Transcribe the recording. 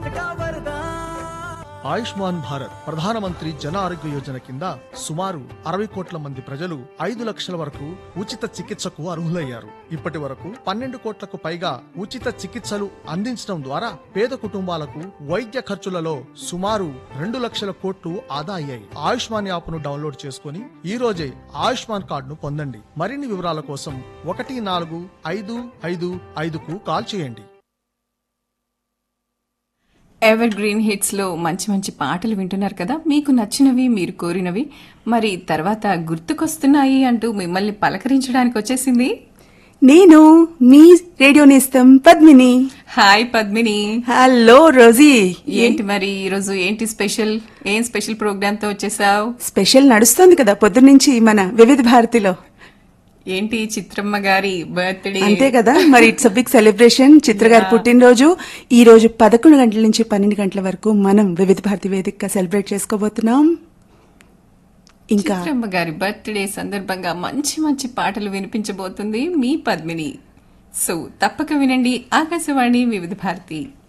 ఆయుష్మాన్ భారత్ ప్రధానమంత్రి జన ఆరోగ్య యోజన కింద సుమారు 60 కోట్ల మంది ప్రజలు 5 లక్షల వరకు ఉచిత చికిత్సకు అర్హులయ్యారు. ఇప్పటి వరకు 12 కోట్లకు పైగా ఉచిత చికిత్సలు అందించడం ద్వారా పేద కుటుంబాలకు వైద్య ఖర్చులలో సుమారు 2 లక్షల కోట్లు ఆదా అయ్యాయి. ఆయుష్మాన్ యాప్ ను డౌన్లోడ్ చేసుకుని ఈ రోజే ఆయుష్మాన్ కార్డును పొందండి. మరిన్ని వివరాల కోసం 14555కు కాల్ చేయండి. ఎవర్ గ్రీన్ హిట్స్ లో మంచి మంచి పాటలు వింటున్నారు కదా, మీకు నచ్చినవి మీరు కోరినవి. మరి తర్వాత గుర్తుకొస్తున్నాయి అంటూ మిమ్మల్ని పలకరించడానికి వచ్చేసింది నేను మీ రేడియో నేస్తం Padmini. Hi Padmini. Hello Rosie. ఏంటి మరి ఈరోజు ఏంటి స్పెషల్? ఏం స్పెషల్ ప్రోగ్రామ్ తో వచ్చేసావు? స్పెషల్ నడుస్తోంది కదా పొద్దున్నుంచి మన వివిధ భారతిలో. ఏంటి చిత్రమ్మ గారి బర్త్డే? అంతే కదా, మరి ఇట్స్ అ బిగ్ సెలబ్రేషన్. చిత్ర గారి పుట్టినరోజు ఈ రోజు 11 గంటల నుంచి 12 గంటల వరకు మనం వివిధ భారతి వేదికగా సెలబ్రేట్ చేసుకోబోతున్నాం. ఇంకా చిత్రమ్మ గారి బర్త్డే సందర్భంగా మంచి మంచి పాటలు వినిపించబోతుంది మీ పద్మిని. సో తప్పక వినండి ఆకాశవాణి వివిధ భారతి.